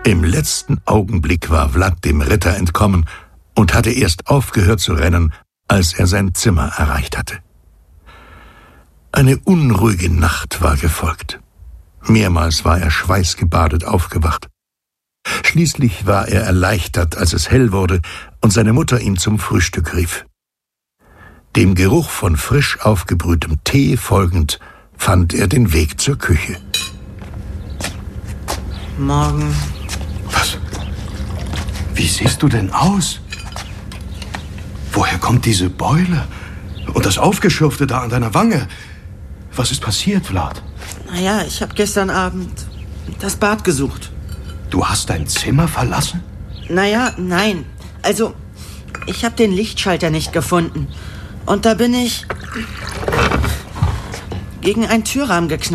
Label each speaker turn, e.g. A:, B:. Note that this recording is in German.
A: Im letzten Augenblick war Vlad dem Ritter entkommen und hatte erst aufgehört zu rennen, als er sein Zimmer erreicht hatte. Eine unruhige Nacht war gefolgt. Mehrmals war er schweißgebadet aufgewacht. Schließlich war er erleichtert, als es hell wurde und seine Mutter ihn zum Frühstück rief. Dem Geruch von frisch aufgebrühtem Tee folgend, fand er den Weg zur Küche.
B: Morgen.
C: Was? Wie siehst du denn aus? Woher kommt diese Beule? Und das Aufgeschürfte da an deiner Wange? Was ist passiert, Vlad?
B: Naja, ich habe gestern Abend das Bad gesucht.
C: Du hast dein Zimmer verlassen?
B: Naja, nein. Also, ich habe den Lichtschalter nicht gefunden. Und da bin ich gegen einen Türrahmen geknallt.